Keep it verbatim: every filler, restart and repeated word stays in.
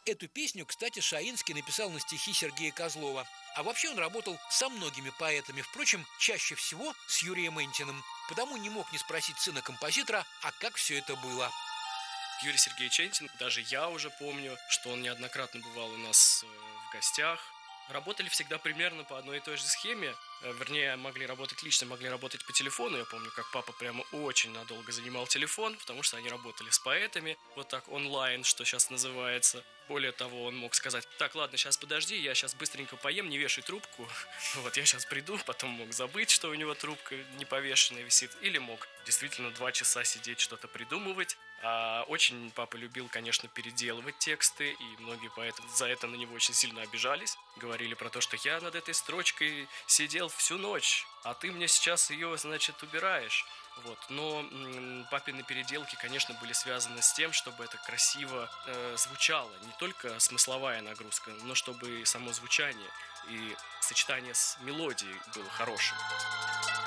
Эту песню, кстати, Шаинский написал на стихи Сергея Козлова. А вообще он работал со многими поэтами, впрочем, чаще всего с Юрием Энтиным. Потому не мог не спросить сына композитора, а как все это было. Юрий Сергеевич Энтин, даже я уже помню, что он неоднократно бывал у нас в гостях. Работали всегда примерно по одной и той же схеме. Вернее, могли работать лично, могли работать по телефону. Я помню, как папа прямо очень надолго занимал телефон, потому что они работали с поэтами, вот так онлайн, что сейчас называется. Более того, он мог сказать: так, ладно, сейчас подожди, я сейчас быстренько поем, не вешай трубку. Вот, я сейчас приду, потом мог забыть, что у него трубка не повешенная висит. Или мог действительно два часа сидеть, что-то придумывать. А очень папа любил, конечно, переделывать тексты, и многие поэты за это на него очень сильно обижались. Говорили про то, что я над этой строчкой сидел всю ночь, а ты мне сейчас ее, значит, убираешь. Вот. Но м, папины переделки, конечно, были связаны с тем, чтобы это красиво э, звучало. Не только смысловая нагрузка, но чтобы и само звучание и сочетание с мелодией было хорошим.